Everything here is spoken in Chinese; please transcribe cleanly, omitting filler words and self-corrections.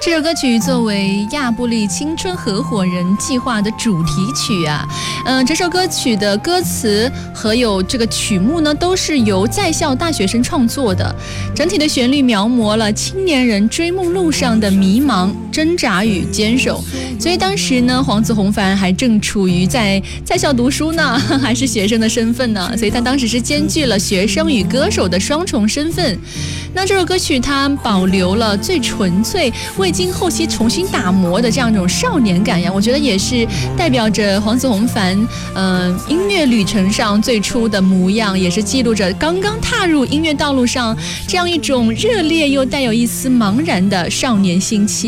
这首歌曲作为亚布力青春合伙人计划的主题曲啊，这首歌曲的歌词和有这个曲目呢，都是由在校大学生创作的。整体的旋律描摹了青年人追梦路上的迷茫、挣扎与坚守。所以当时呢，黄子弘凡还正处于在校读书呢，还是学生的身份呢，所以他当时是兼具了学生与歌手的双重身份。那这首歌曲它保留了最纯粹、未经后期重新打磨的这样一种少年感呀，我觉得也是代表着黄子弘凡音乐旅程上最初的模样，也是记录着刚刚踏入音乐道路上这样一种热烈又带有一丝茫然的少年心气。